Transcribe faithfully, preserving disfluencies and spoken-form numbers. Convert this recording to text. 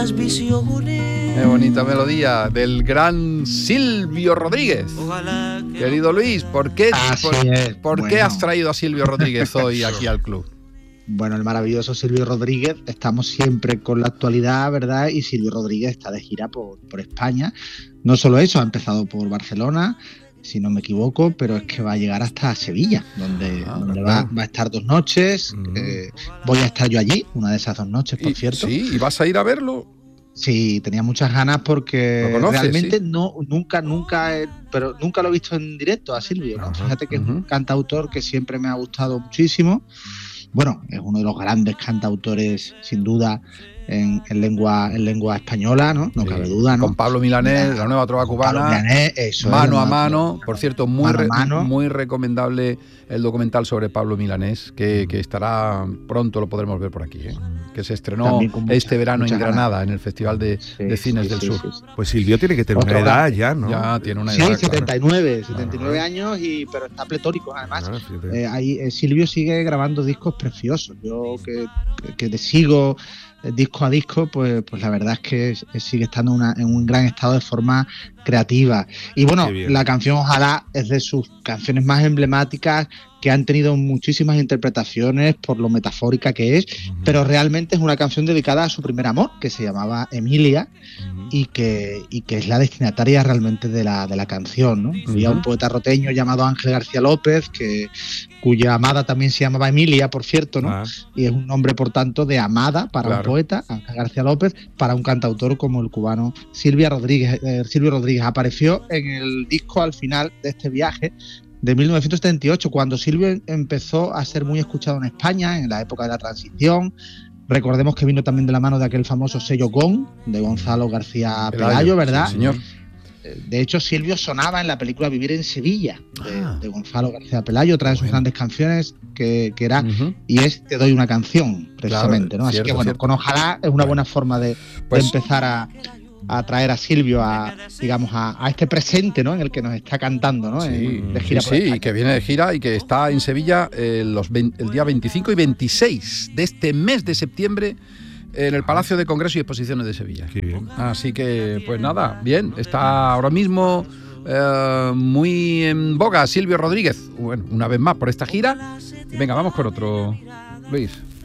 Qué bonita melodía del gran Silvio Rodríguez. Querido Luis, ¿por qué, por, ¿por bueno. qué has traído a Silvio Rodríguez hoy aquí al club? Bueno, el maravilloso Silvio Rodríguez, estamos siempre con la actualidad, ¿verdad? Y Silvio Rodríguez está de gira por, por España. No solo eso, ha empezado por Barcelona, si no me equivoco, pero es que va a llegar hasta Sevilla, donde, ah, donde va, va a estar dos noches. Mm. Eh, voy a estar yo allí, una de esas dos noches, por y, cierto. Sí, ¿y vas a ir a verlo? Sí, tenía muchas ganas porque ¿Lo conoces, realmente sí? no, nunca, nunca, he, pero nunca lo he visto en directo a Silvio, ¿no? Ajá, Fíjate que uh-huh. es un cantautor que siempre me ha gustado muchísimo. Bueno, es uno de los grandes cantautores, sin duda, en, en lengua en lengua española, ¿no? No sí. cabe duda, ¿no? Con Pablo Milanés, Mira, la nueva trova cubana, Pablo Milanés, eso mano es, a mano. Por cierto, muy, mano re, mano. muy recomendable el documental sobre Pablo Milanés, que, que estará pronto, lo podremos ver por aquí, ¿eh? Que se estrenó mucha, este verano en Granada, ganas. en el Festival de, sí, de Cines sí, del sí, Sur. Sí, sí. Pues Silvio tiene que tener Otro una edad ya, ¿no? Ya tiene una edad. Sí, setenta y nueve, claro. setenta y nueve años, y, pero está pletórico, además. Ah, sí, eh, ahí, eh, Silvio sigue grabando discos preciosos. Yo que, que, que te sigo disco a disco, pues, pues la verdad es que sigue estando una, en un gran estado de forma creativa. Y bueno, la canción Ojalá es de sus canciones más emblemáticas, que han tenido muchísimas interpretaciones por lo metafórica que es, uh-huh. pero realmente es una canción dedicada a su primer amor, que se llamaba Emilia, uh-huh. y, que, y que es la destinataria realmente de la, de la canción, ¿no? Uh-huh. Había un poeta roteño llamado Ángel García López, que, cuya amada también se llamaba Emilia, por cierto, ¿no? Uh-huh. Y es un nombre, por tanto, de amada para claro. un poeta, Ángel García López, para un cantautor como el cubano Silvio Rodríguez. Eh, Silvio Rodríguez apareció en el disco al final de este viaje, de mil novecientos setenta y ocho, cuando Silvio empezó a ser muy escuchado en España, en la época de la transición. Recordemos que vino también de la mano de aquel famoso sello G O N, de Gonzalo García Pelayo, Pelayo ¿verdad? Sí, señor. De hecho, Silvio sonaba en la película Vivir en Sevilla, de, ah. de Gonzalo García Pelayo, otra de sus bueno. grandes canciones, que, que era uh-huh. Y es Te doy una canción, precisamente, claro, ¿no? Así cierto, que bueno, cierto. con Ojalá es una bueno. buena forma de, pues, de empezar a... a traer a Silvio a, digamos, a, a este presente, ¿no? En el que nos está cantando, ¿no? Sí, en, de gira sí, por sí, que viene de gira y que está en Sevilla eh, los veinte, el día veinticinco y veintiséis de este mes de septiembre en el Palacio de Congresos y Exposiciones de Sevilla. Qué bien. Así que, pues nada, bien, está ahora mismo eh, muy en boga Silvio Rodríguez, bueno, una vez más por esta gira. Venga, vamos con otro, Luis.